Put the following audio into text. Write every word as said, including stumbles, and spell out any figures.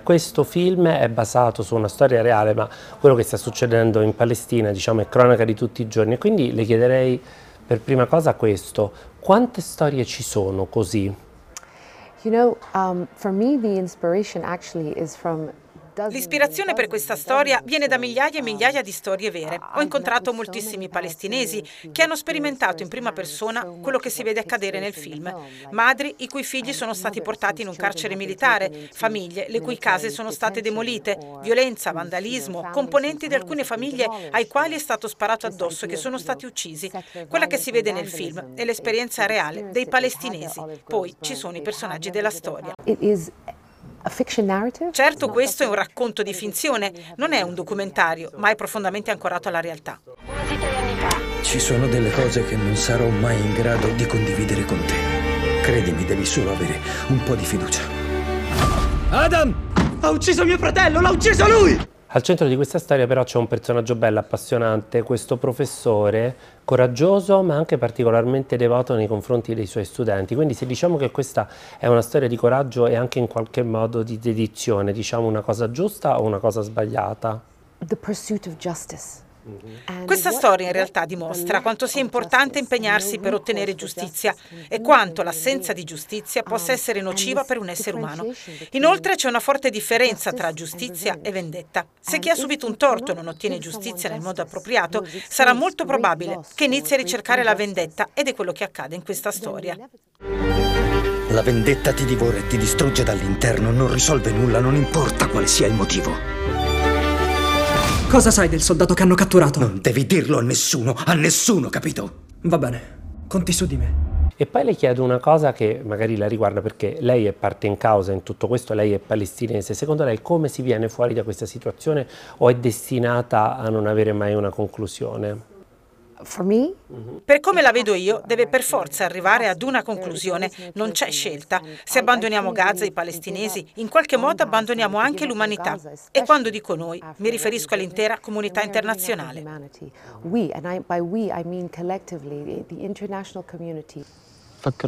questo film è basato su una storia reale, ma quello che sta succedendo in Palestina, diciamo, è cronaca di tutti i giorni. E quindi le chiederei per prima cosa questo: quante storie ci sono così? You know, um, for me the inspiration actually is from L'ispirazione per questa storia viene da migliaia e migliaia di storie vere. Ho incontrato moltissimi palestinesi che hanno sperimentato in prima persona quello che si vede accadere nel film. Madri i cui figli sono stati portati in un carcere militare, famiglie le cui case sono state demolite, violenza, vandalismo, componenti di alcune famiglie ai quali è stato sparato addosso e che sono stati uccisi. Quella che si vede nel film è l'esperienza reale dei palestinesi. Poi ci sono i personaggi della storia. Certo, questo è un racconto di finzione, non è un documentario, ma è profondamente ancorato alla realtà. Ci sono delle cose che non sarò mai in grado di condividere con te. Credimi, devi solo avere un po' di fiducia. Adam! Ha ucciso mio fratello, l'ha ucciso lui! Al centro di questa storia però c'è un personaggio bello, appassionante, questo professore coraggioso ma anche particolarmente devoto nei confronti dei suoi studenti. Quindi se diciamo che questa è una storia di coraggio e anche in qualche modo di dedizione, diciamo una cosa giusta o una cosa sbagliata? The pursuit of justice. Questa storia in realtà dimostra quanto sia importante impegnarsi per ottenere giustizia e quanto l'assenza di giustizia possa essere nociva per un essere umano. Inoltre c'è una forte differenza tra giustizia e vendetta. Se chi ha subito un torto non ottiene giustizia nel modo appropriato, sarà molto probabile che inizi a ricercare la vendetta, ed è quello che accade in questa storia. La vendetta ti divora e ti distrugge dall'interno, non risolve nulla, non importa quale sia il motivo. Cosa sai del soldato che hanno catturato? Non devi dirlo a nessuno, a nessuno, capito? Va bene, conti su di me. E poi le chiedo una cosa che magari la riguarda, perché lei è parte in causa in tutto questo, lei è palestinese. Secondo lei come si viene fuori da questa situazione, o è destinata a non avere mai una conclusione? For me? Per come la vedo io, deve per forza arrivare ad una conclusione, non c'è scelta. Se abbandoniamo Gaza e i palestinesi, in qualche modo abbandoniamo anche l'umanità. E quando dico noi, mi riferisco all'intera comunità internazionale. We, and I, by we I mean collectively, the international community.